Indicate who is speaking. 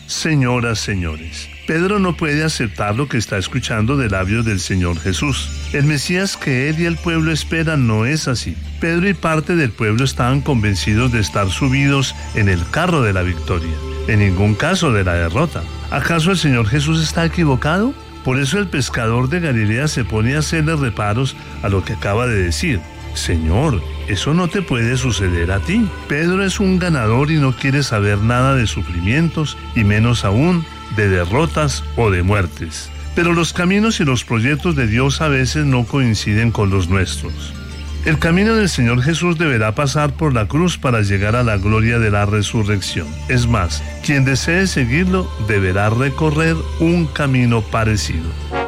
Speaker 1: Señoras, señores, Pedro no puede aceptar lo que está escuchando de labios del Señor Jesús. El Mesías que él y el pueblo esperan no es así. Pedro y parte del pueblo estaban convencidos de estar subidos en el carro de la victoria, en ningún caso de la derrota. ¿Acaso el Señor Jesús está equivocado? Por eso el pescador de Galilea se pone a hacerle reparos a lo que acaba de decir. Señor, eso no te puede suceder a ti. Pedro es un ganador y no quiere saber nada de sufrimientos y menos aún de derrotas o de muertes. Pero los caminos y los proyectos de Dios a veces no coinciden con los nuestros. El camino del Señor Jesús deberá pasar por la cruz para llegar a la gloria de la resurrección. Es más, quien desee seguirlo deberá recorrer un camino parecido.